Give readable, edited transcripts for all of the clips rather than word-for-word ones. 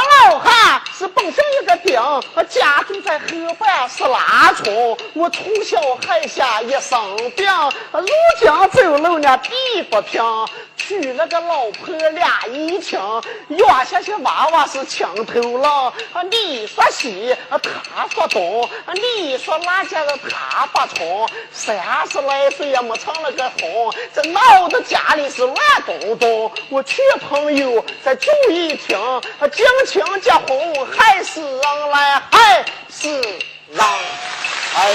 老汉是本身一个丁，家住在河畔是拉冲。我从小害下一生病，如今走路呢地不平，娶了个老婆俩一情，养下些娃娃是情头郎。你说西，他说东，你说哪家的他不从，30来岁也没成了个红，这闹得家里是乱咚咚。我去朋友再注意听，惊情结婚害死人来害死人。哎，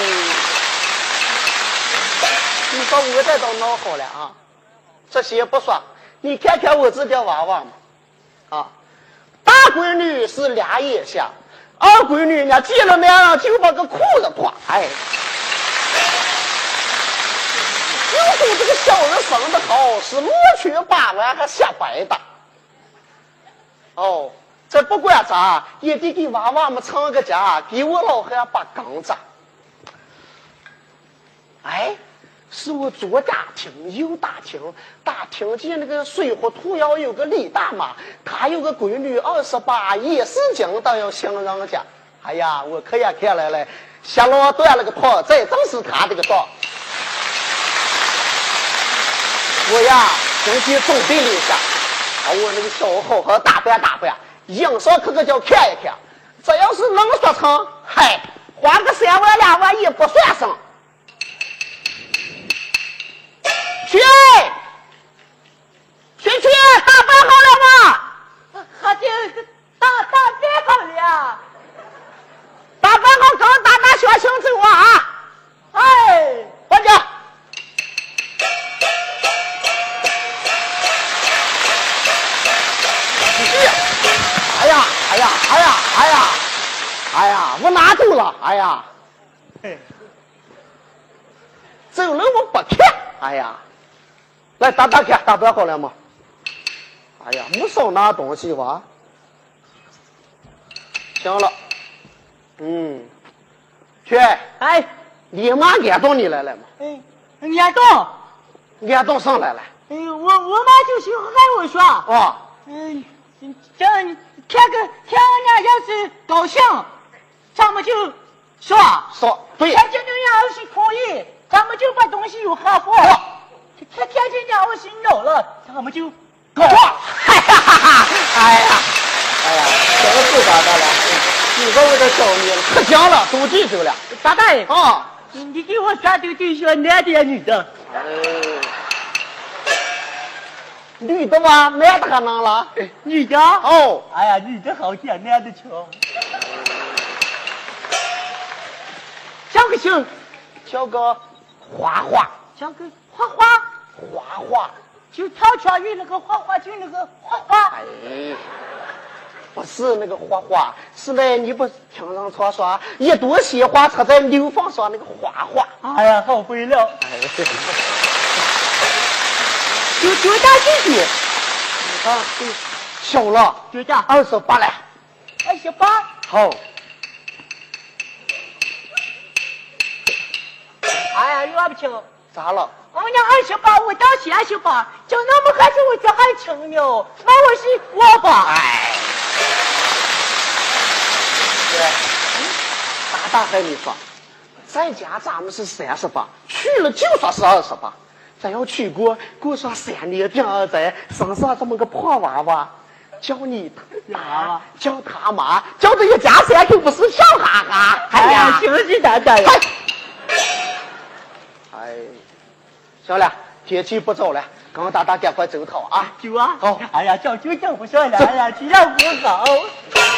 你说我这都闹好了啊！这些不说，你看看我这个娃娃嘛，啊，大闺女是俩眼下，二闺女呢见了面上就把个裤子脱，哎，就说这个小人生的好，是罗裙8万还下白的。哦，这不管咋，也得给娃娃们撑个家，给我老汉把缸子。哎，是我左打听右打听，打听见那个水户土窑有个李大妈，她有个闺女28，也是讲到要相让家。哎呀，我可也看来了，下落断了个炮，这正是他这个道。我呀，先去准备了一下，把我那个小好好打扮打扮，硬上可叫看一看。这要是能说成，嗨，花个3万2万也不算什么。去，打扮好了吗？ 还得打扮好了， 打扮好，刚打那小行走啊！ 哎， 快点！哎呀，我拿走了！哎呀，走了我不看！哎呀。来打看，打扮好了吗？哎呀，没少拿东西哇！行了，去， 哎， 你妈安动你来了吗？安动上来了。 我妈就是喊我说， 哦， 这看人要是高兴，咱们就说， 对， 看见人家要是可以，咱们就把东西有合法。看见人要是恼了，咱们就搞。 哎呀，这个不咋的了，几个我都教你了，可讲了，都记住了。 大大爷啊， 你给我选对对象，男的呀女的？ 女的吧，男的还能了？ 女的？ 哦， 哎呀，女的好点，男的强。叫个姓， 叫个花花， 叫个花花。 花花就跳圈运那个花花，就那个花花。 哎，不是那个花花，是那你不听人传说一朵鲜花插在牛房上那个花花。 哎呀，好会了。就大弟弟啊，小了， 就大 28了。 28。 好。 哎呀，我不清。 咋了？ 我娘28，我到38，就那么还是我这还轻呢，那我是我吧？ 哎，大和你说，在家咱们是38，去了就说是28。咱要去过上3年病儿在身上这么个破娃娃，叫你妈，叫他妈，叫这一家3口不是笑哈哈？ 哎呀，挺是蛋蛋呀！ 哎。行了，天气不早了，刚大赶快走套啊！ 走啊！ 好， 哎呀，叫就不说了，哎呀，体谅不好。